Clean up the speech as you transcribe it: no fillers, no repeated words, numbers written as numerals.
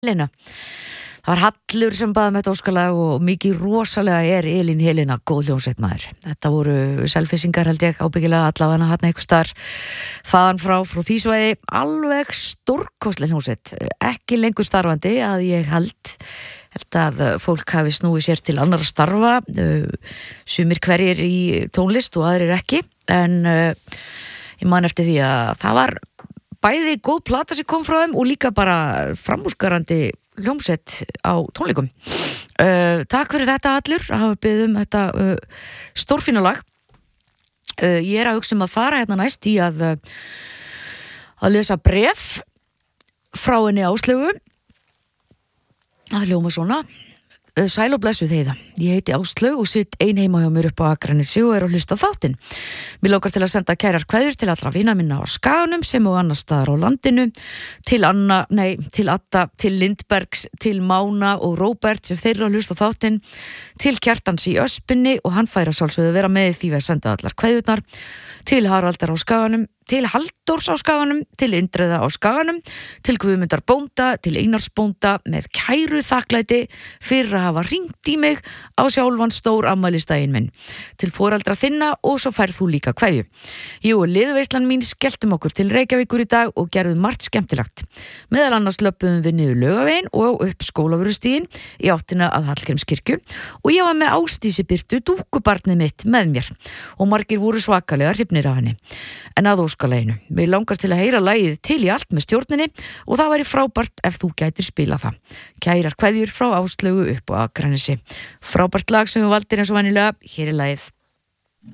Helena. Það var Hallur sem baði með þetta óskalag og mikið rosalega Elín Helena góð hljómsveit maður. Þetta voru selfisingar held ég ábyggilega allavega hann einhvers staðar þaðan frá því svæði alveg stórkostleg hljómsveit. Ekki lengur starfandi að ég held að fólk hafi snúið sér til annarra starfa, sumir hverjir í tónlist og aðrir ekki, en ég man eftir því að það var bæði góð plata sem kom frá þeim og líka bara framúrskarandi hljómsveit á tónleikum. Takk fyrir þetta Hallur að hafa beðið þetta stórfína lag. Ég að hugsa að fara hérna næst í að lesa bréf frá henni Áslaugu. Það hljóma svona. Sæl og blessuð heiða. Ég heiti Áslaug og sitt ein heima hjá mér upp á Akranesi og að hlusta á þáttinn. Mér langar til að senda kærar kveðjur til allra vina minna á Skaganum sem og annars staðar á landinu, til Adda, til Lindbergs, til Mána og Róbert sem þeir eru að hlusta á þáttinn, til Kjartans í Öspinni og hann fær að sjálfsögðu vera með því að senda allar kveðjurnar, til Haraldar á Skaganum, til Halldórs á Skaganum, til Indriða á Skaganum, til Guðmundar bónda, til Einars bónda með kæru þakklæti fyrir að hafa hringt í mig á sjálfan stór afmælistaginn minn, til foreldra þinna og svo færð þú líka kveðju. Jú, liðveislan mín skelltum okkur til Reykjavíkur í dag og gerðum margt skemmtilegt. Meðal annars löppuðum við niður Laugaveginn og upp Skólavörðustíginn í áttina að Hallgrímskirkju og ég var með Ásdísi Birtu dúkkubarnið mitt með mér og margir voru svakalega hrifnir af henni. En að óskaleginu, mér langar til að heyra lagið Til í allt með stjórninni og það væri frábært ef þú gætir spila það. Kærar kveðjur frá Áslaugu upp á Akranesi. Frábært lag sem við valdir eins og venjulega, hér er lagið.